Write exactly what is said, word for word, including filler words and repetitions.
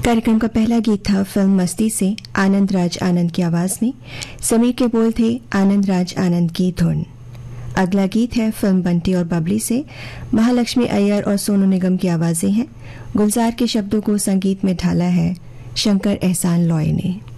कार्यक्रम का पहला गीत था फिल्म मस्ती से आनंद राज आनंद की आवाज में। समीर के बोल थे आनंद राज आनंद की धुन। अगला गीत है फिल्म बंटी और बबली से। महालक्ष्मी अय्यर और सोनू निगम की आवाजें हैं। गुलजार के शब्दों को संगीत में ढाला है शंकर एहसान लॉय ने।